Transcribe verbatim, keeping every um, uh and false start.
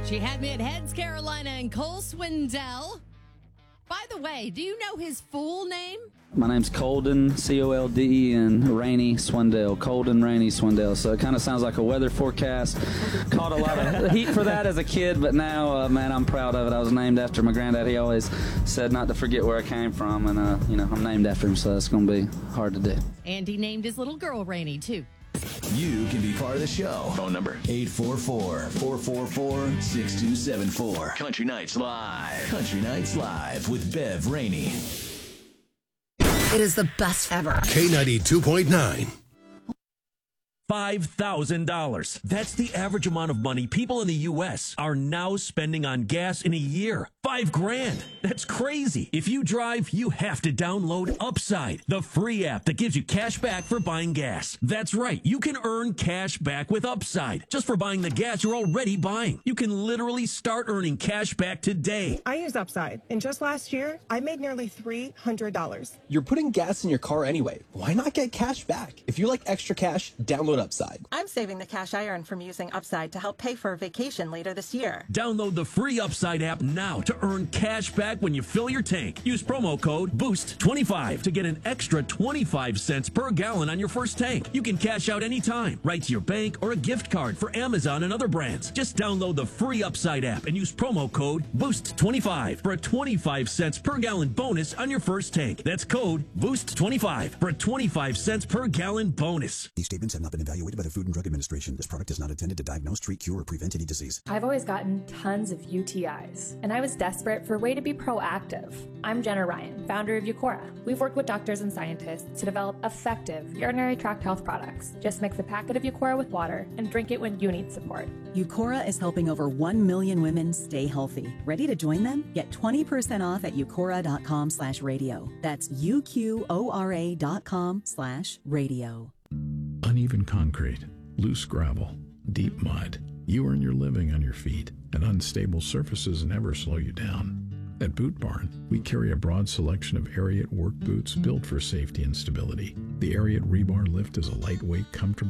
She had me at Heads, Carolina, and Cole Swindell. By the way, do you know his full name? My name's Colden, C O L D E N, Rainey Swindell. Colden Rainey Swindell. So it kind of sounds like a weather forecast. Caught a lot of heat for that as a kid, but now, uh, man, I'm proud of it. I was named after my granddad. He always said not to forget where I came from, and, uh, you know, I'm named after him, so it's going to be hard to do. And he named his little girl Rainey, too. You can be part of the show. Phone number eight four four, four four four, six two seven four. Country Nights Live. Country Nights Live with Bev Rainey. It is the best ever. K ninety-two point nine. five thousand dollars. That's the average amount of money people in the U S are now spending on gas in a year. Five grand. That's crazy. If you drive, you have to download Upside, the free app that gives you cash back for buying gas. That's right. You can earn cash back with Upside just for buying the gas you're already buying. You can literally start earning cash back today. I use Upside, and just last year, I made nearly three hundred dollars. You're putting gas in your car anyway. Why not get cash back? If you like extra cash, download Upside. I'm saving the cash I earn from using Upside to help pay for a vacation later this year. Download the free Upside app now to earn cash back when you fill your tank. Use promo code boost twenty-five to get an extra twenty-five cents per gallon on your first tank. You can cash out anytime, right to your bank or a gift card for Amazon and other brands. Just download the free Upside app and use promo code boost twenty-five for a twenty-five cents per gallon bonus on your first tank. That's code boost twenty-five for a twenty-five cents per gallon bonus. These statements have not been evaluated by the Food and Drug Administration. This product is not intended to diagnose, treat, cure, or prevent any disease. I've always gotten tons of U T Is, and I was desperate for a way to be proactive. I'm Jenna Ryan, founder of Eucora. We've worked with doctors and scientists to develop effective urinary tract health products. Just mix a packet of Eucora with water and drink it when you need support. Eucora is helping over one million women stay healthy. Ready to join them? Get twenty percent off at eucora.com slash radio. That's U-Q-O-R-A dot com slash radio. Uneven concrete, loose gravel, deep mud. You earn your living on your feet, and unstable surfaces never slow you down. At Boot Barn, we carry a broad selection of Ariat work boots built for safety and stability. The Ariat Rebar Lift is a lightweight, comfortable